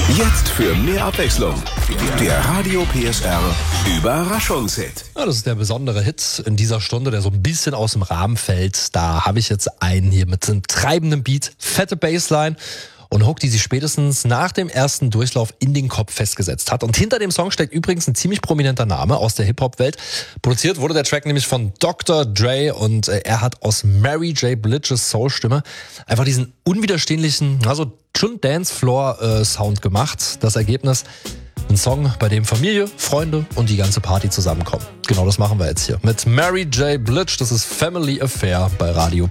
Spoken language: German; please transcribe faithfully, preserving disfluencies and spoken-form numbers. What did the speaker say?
Jetzt für mehr Abwechslung. Der Radio P S R Überraschungshit. Ja, das ist der besondere Hit in dieser Stunde, der so ein bisschen aus dem Rahmen fällt. Da habe ich jetzt einen hier mit einem treibenden Beat, fette Bassline und Hook, die sich spätestens nach dem ersten Durchlauf in den Kopf festgesetzt hat. Und hinter dem Song steckt übrigens ein ziemlich prominenter Name aus der Hip-Hop-Welt. Produziert wurde der Track nämlich von Doktor Dre und er hat aus Mary J. Blige's Soul-Stimme einfach diesen unwiderstehlichen, also schon Dancefloor-Sound gemacht. Das Ergebnis: ein Song, bei dem Familie, Freunde und die ganze Party zusammenkommen. Genau das machen wir jetzt hier mit Mary J. Blige. Das ist Family Affair bei Radio